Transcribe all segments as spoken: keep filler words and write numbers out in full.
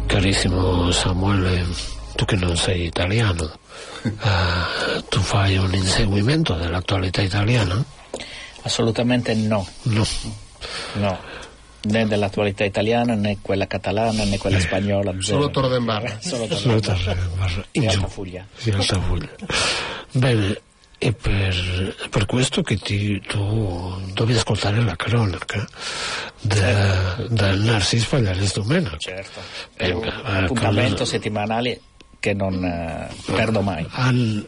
Carissimo Samuele, tu che non sei italiano, uh, tu fai un inseguimento dell'attualità italiana? Assolutamente no. No. No, né dell'attualità italiana, né quella catalana, né quella spagnola. Solo Torredembarra. Solo Torredembarra. In Altafulla. In Altafulla. Bene, e per, per questo che ti, tu devi ascoltare la cronaca de, del Narcís Pallares Domènech. Certo, è un appuntamento settimanale che non eh, perdo mai. Han,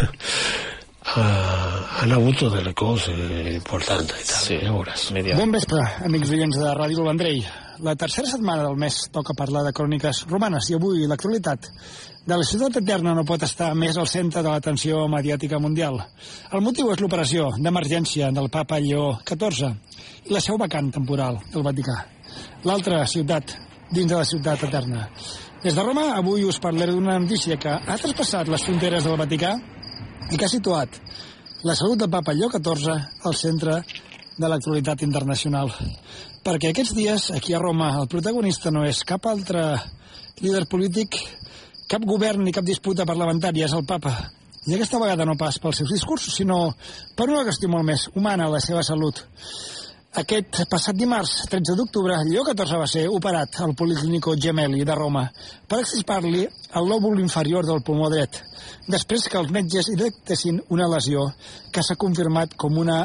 han avuto delle cose importanti a Italia. Sì, bon vespre, amics oients de Ràdio El Vendrell. La tercera setmana del mes toca parlar de cròniques romanes i avui l'actualitat de la ciutat eterna no pot estar més al centre de l'atenció mediàtica mundial. El motiu és l'operació d'emergència del papa Lleó catorze i la seu vacant temporal del Vaticà. L'altra ciutat dins de la ciutat eterna. Des de Roma, avui us parlaré d'una notícia que ha traspassat les fronteres del Vaticà i que ha situat la salut del papa Lleó catorze al centre de l'actualitat internacional. Perquè aquests dies, aquí a Roma, el protagonista no és cap altre líder polític, cap govern ni cap disputa parlamentària, és el papa. I aquesta vegada no pas pels seus discursos, sinó per una qüestió molt més humana, la seva salut. Aquest passat dimarts, tretze d'octubre, Lleó catorze va ser operat al Policlínico Gemelli de Roma per extirpar-li el lòbul inferior del pulmó dret, després que els metges hi detectessin una lesió que s'ha confirmat com una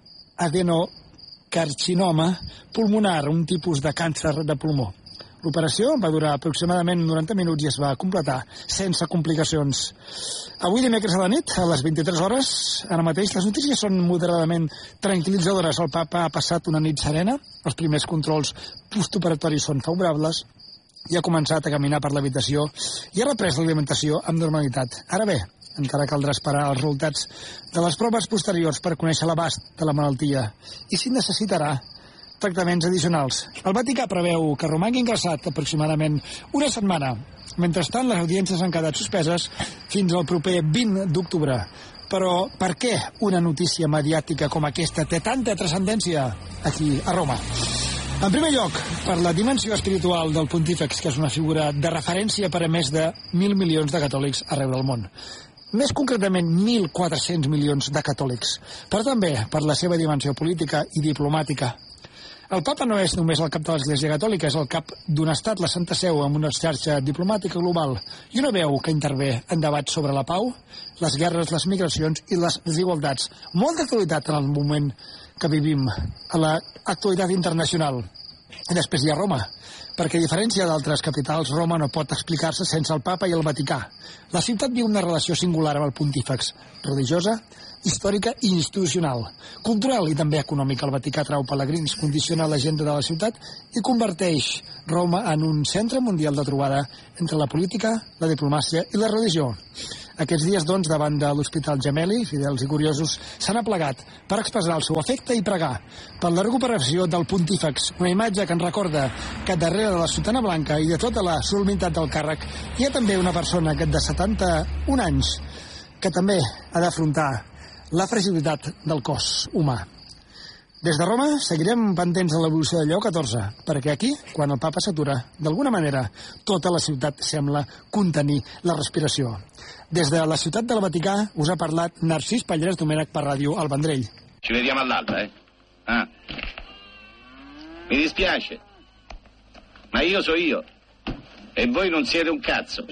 adenocarcinoma pulmonar, un tipus de càncer de pulmó. L'operació va durar aproximadament noranta minuts i es va completar sense complicacions. Avui dimecres a la nit, a les vint-i-tres hores, ara mateix, les notícies són moderadament tranquil·litzadores. El papa ha passat una nit serena, els primers controls postoperatoris són favorables i ha començat a caminar per l'habitació i ha reprès l'alimentació amb normalitat. Ara bé, encara caldrà esperar els resultats de les proves posteriors per conèixer l'abast de la malaltia i si necessitarà tractaments addicionals. El Vaticà preveu que romangui ingressat aproximadament una setmana. Mentrestant, les audiències han quedat suspeses fins al proper vint d'octubre. Però per què una notícia mediàtica com aquesta té tanta transcendència aquí a Roma? En primer lloc, per la dimensió espiritual del pontífex, que és una figura de referència per a més de mil milions de catòlics arreu del món. Més concretament, mil quatre-cents milions de catòlics. Però també per la seva dimensió política i diplomàtica. El papa no és només el cap de l'Església Catòlica, és el cap d'un estat, la Santa Seu, amb una xarxa diplomàtica global i una veu que intervé en debats sobre la pau, les guerres, les migracions i les desigualtats. Molta actualitat en el moment que vivim, a l'actualitat internacional. I després hi ha Roma, perquè a diferència d'altres capitals, Roma no pot explicar-se sense el papa i el Vaticà. La ciutat viu una relació singular amb el pontífex, religiosa, històrica i institucional, cultural i també econòmica. El Vaticà trau pelegrins, condiciona l'agenda de la ciutat i converteix Roma en un centre mundial de trobada entre la política, la diplomàcia i la religió. Aquests dies, doncs, davant de l'Hospital Gemelli, fidels i curiosos s'han aplegat per expressar el seu afecte i pregar per la recuperació del pontífex, una imatge que ens recorda que darrere de la sotana blanca i de tota la solemnitat del càrrec hi ha també una persona que de setanta-un anys que també ha d'afrontar la fragilitat del cos humà. Des de Roma seguirem pendents de l'evolució de Lleó catorze, perquè aquí, quan el papa s'atura, d'alguna manera, tota la ciutat sembla contenir la respiració. Des de la ciutat del Vaticà us ha parlat Narcís Pallares Domènech per Ràdio El Vendrell. Ci vediamo all'alba, eh? Ah. Mi dispiace, ma io so io, e voi non siete un cazzo.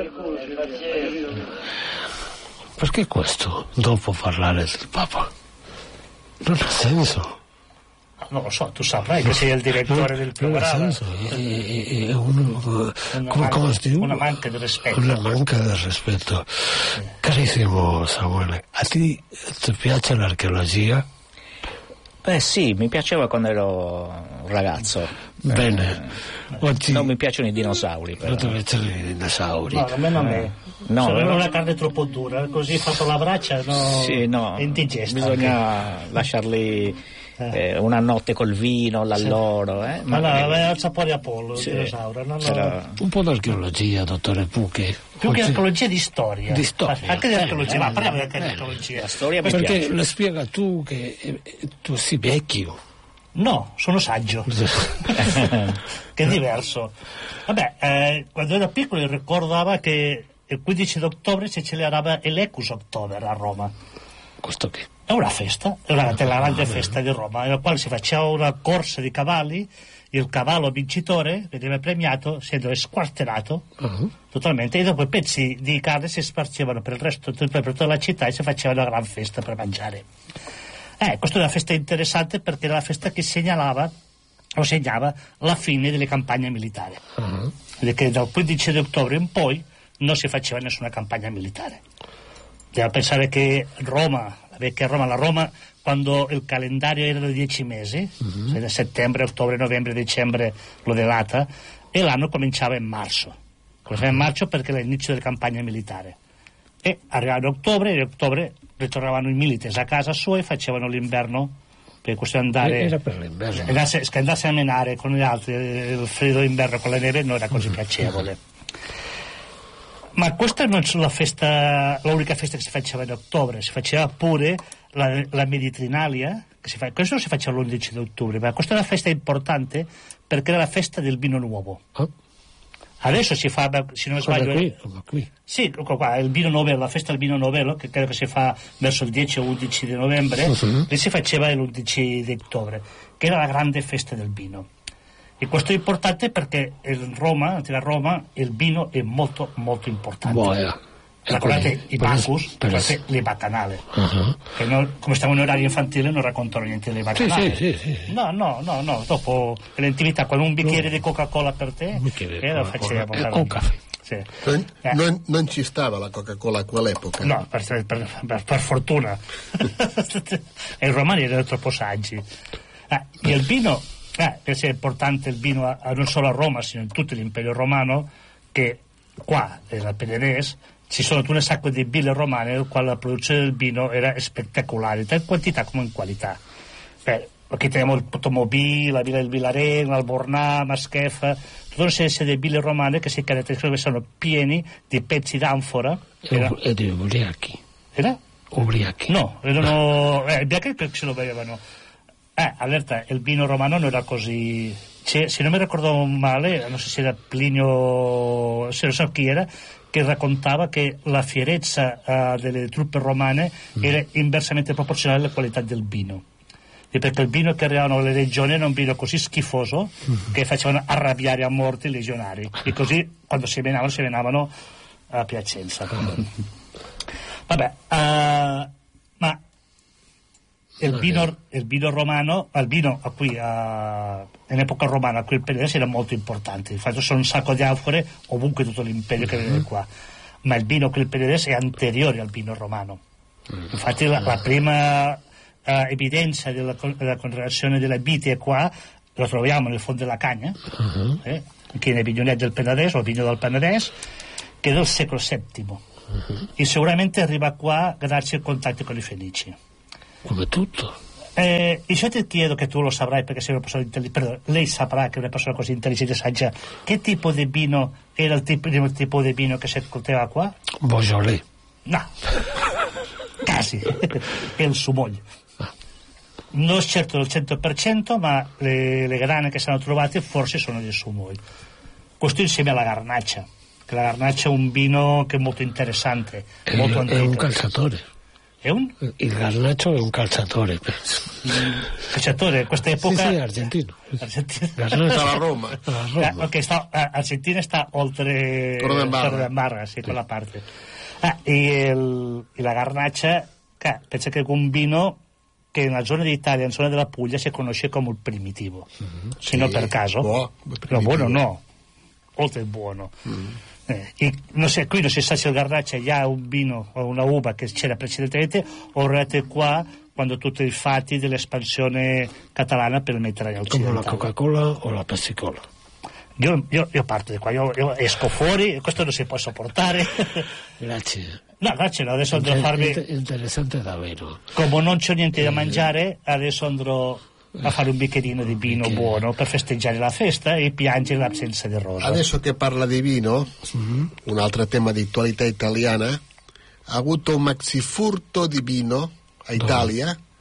Perché questo dopo parlare del Papa? Non ha senso. Non lo so, tu saprai che sei il direttore del programma. Non ha senso, è, è, è uno, una, come, come manca, una manca di rispetto. Una manca di rispetto. Sì. Carissimo Samuele, a ti, ti piace l'archeologia? Beh sì, mi piaceva quando ero un ragazzo. Bene. Eh, Oggi... Non mi piacciono i dinosauri. Però. Non ti piacciono i dinosauri? No, a me non è. No, se no, non è carne troppo dura, così fatto la braccia no, sì, no, è indigesta. Bisogna anche lasciarli eh, una notte col vino, l'alloro. Eh? Ma no, aveva il sapore a pollo, sì. il dinosauro. No, no. Era... Un po' d'archeologia, dottore Pucchi. Più che archeologia di storia. Di storia. Anche di archeologia, ma parliamo anche di archeologia. La storia perché piace. le spiega tu che tu sei vecchio. No, sono saggio. Che è diverso. Vabbè, eh, quando ero piccolo ricordava che il quindici di ottobre si celebrava l'Ecus October a Roma. Questo che? È una festa, è una della grande festa di Roma, nella quale si faceva una corsa di cavalli, il cavallo vincitore veniva premiato essendo squarterato uh-huh. totalmente, e dopo i pezzi di carne si spargevano per il resto, per tutta la città, e si faceva una gran festa per mangiare. Eh, questa è una festa interessante perché era la festa che segnalava o segnava la fine delle campagne militari. Uh-huh. Perché dal quindici di ottobre in poi non si faceva nessuna campagna militare. Devo pensare che Roma, la vecchia Roma, la Roma, quando il calendario era di dieci mesi, uh-huh. cioè settembre, ottobre, novembre, dicembre, lo data, e l'anno cominciava in marzo. Cominciava in marzo perché era l'inizio della campagna militare. E arrivava ottobre, e in ottobre ritornavano i militari a casa sua e facevano l'inverno, per questo andare era per l'inverno, andasse, che andasse a menare con gli altri, il freddo d'inverno con la neve non era così uh-huh. piacevole. Ma questa non è la festa, l'unica festa che si faceva in ottobre, si faceva pure la, la Mediterranea, che si fa, questo non si faceva l'undici di ottobre, ma questa è una festa importante perché era la festa del vino nuovo. Oh. Adesso si fa, se non sbaglio, qui, qui. Sì, qua, il vino novello, la festa del vino novello, che credo che si fa verso il dieci o undici di novembre, uh-huh. e si faceva l'undici di ottobre, che era la grande festa del vino. E questo è importante perché in Roma, a Roma, il vino è molto molto importante. Boia. Raccontate i Bacchus, raccontate le bacchanale. Uh-huh. Che non, come stiamo in orario infantile non raccontano niente delle bacchanale. Sì, sì, sì, sì. No, no, no, no. Dopo l'attività con un bicchiere no. di Coca-Cola per te, un bicchiere e lo facevamo. E con caffè. Sì. Non, eh. non, non ci stava la Coca-Cola a quell'epoca? No, per, per, per, per fortuna. E i romani erano troppo saggi. Eh, e il vino, eh, perché è importante il vino a, a non solo a Roma, sino in tutto l'impero romano, che qua, nel Penedès, ci sono un sacco di ville romane nel quale la produzione del vino era spettacolare, tanto in quantità come in qualità. Beh, qui teniamo il Potomobile, la villa del Vilareno, Albornà, Maschefa, tutta una serie di ville romane che si caratterizzano, che sono pieni di pezzi d'anfora. E, e di ubriachi. Era? Ubriachi. No, erano... Eh, i bianchi che se lo bevevano. Eh, allerta, il vino romano non era così... C'è, se non mi ricordo male, non so se era Plinio, se non so chi era, che raccontava che la fierezza uh, delle truppe romane mm. era inversamente proporzionale alla qualità del vino. E perché il vino che arrivavano alle legioni era un vino così schifoso mm. che facevano arrabbiare a morte i legionari. E così, quando si venavano, si venavano a Piacenza. Mm. Vabbè, uh, ma il vino, il vino romano, il vino a cui a, in epoca romana, a cui il Penedès era molto importante. Infatti sono un sacco di anfore ovunque tutto l'imperio che viene qua. Ma il vino che il Penedès è anteriore al vino romano. Infatti la, la prima uh, evidenza della, della congregazione delle vite qua la troviamo nel fondo della Cagna, uh-huh. eh, che nei vigneti del Penedès o vigno del Penedès, che è del secolo settimo. Uh-huh. E sicuramente arriva qua grazie ai contatti con i Fenici. Come tutto. Eh, io ti chiedo, che tu lo saprai perché sei una persona intelligente, lei saprà che è una persona così intelligente e saggia, che tipo di vino era il tipo, il tipo di vino che si coltivava qua? Beaujolais. No, quasi, è il Sumoglio. Non certo del cento per cento, ma le, le grane che sono trovate forse sono del Sumoglio. Questo insieme alla Garnaccia, che la Garnaccia è un vino che è molto interessante, è, molto antico. È un calciatore. È un? Il Garnaccio è un calciatore, penso. Calciatore, in questa epoca... Sì, sì, argentino. Argentino. Sta alla Roma. Alla Roma. Ah, ok, sta, ah, Argentina sta oltre Torre del Marra, sì, sì, quella parte. Ah, e, il, e la Garnaccia, ah, penso che è un vino che nella zona d'Italia, in zona della Puglia, si conosce come il primitivo. Mm-hmm. Se sì, non per caso. Buono, no, buono no. Oltre il buono. Mm. Eh, e non so, qui non si sa se il Garnaccia ha un vino o una uva che c'era precedentemente o arrivate qua quando tutti i fatti dell'espansione catalana per il Mediterraneo occidentale. Come la Coca-Cola o la Pepsi-Cola. Io, io, io parto di qua, io, io esco fuori, questo non si può sopportare. Grazie. No, grazie, no, adesso andrò a farmi... Interessante davvero. Come non c'ho niente da mangiare, adesso andrò a fare un bicchierino di vino Bicchiere. buono per festeggiare la festa e piangere l'assenza di Rosa. Adesso che parla di vino, mm-hmm. un altro tema di attualità italiana, ha avuto un maxi furto di vino a Italia,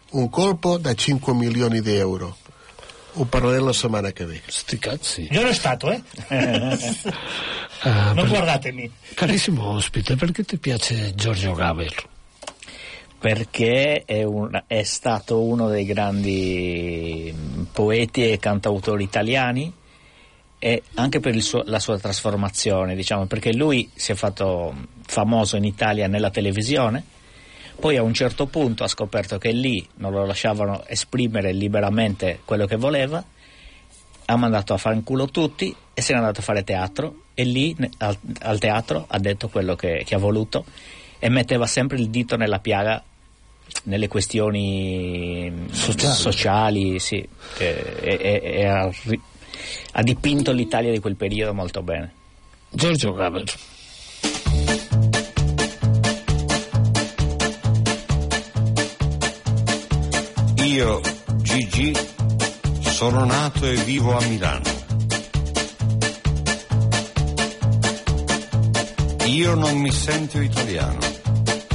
un colpo da cinque milioni di euro. Lo parleremo la settimana che viene. Sti cazzi. Io ero stato, eh? Uh, non per... guardatemi. Carissimo ospite, perché ti piace Giorgio Gaber? Perché è, un, è stato uno dei grandi poeti e cantautori italiani, e anche per il suo, la sua trasformazione, diciamo, perché lui si è fatto famoso in Italia nella televisione, poi a un certo punto ha scoperto che lì non lo lasciavano esprimere liberamente quello che voleva, ha mandato a fare in culo tutti e se n'è andato a fare teatro, e lì al, al teatro ha detto quello che, che ha voluto, e metteva sempre il dito nella piaga nelle questioni sociali, sociali sì, e, e, e ha, ha dipinto l'Italia di quel periodo molto bene. Giorgio Gaber. Io, Gigi, sono nato e vivo a Milano. Io non mi sento italiano.